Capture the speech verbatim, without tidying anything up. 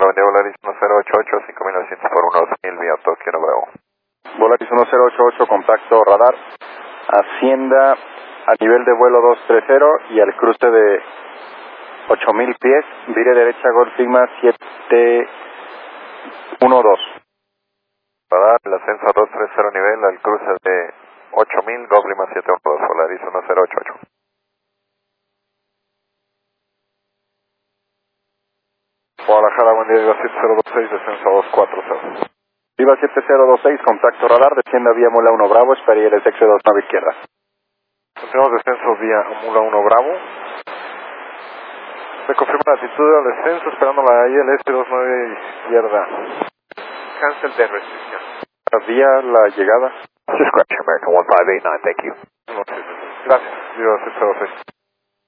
buen día, Volaris uno cero ocho ocho, cinco mil novecientos por uno dos mil vía Tokio, Nuevo. Volaris uno cero ocho ocho, contacto radar, ascienda a nivel de vuelo doscientos treinta y al cruce de ocho mil pies, vire derecha Golf Sigma siete uno dos. Radar, el ascenso a doscientos treinta nivel al cruce de ocho mil, Golf Lima siete uno dos, Volaris uno cero ocho ocho. Guadalajara, buen día, Viva siete cero dos seis, descenso a dos cuatro cero. Viva siete cero dos seis, contacto radar, descienda vía Mula uno Bravo, espere el S X dos nave izquierda. Continuamos descenso vía Mula uno Bravo. Se confirma la altitud del descenso, esperando la I L S veintinueve izquierda. Cancel de restricción. Vía la llegada. Discretion American one five eight nine, thank you. Gracias, Viva siete cero dos seis.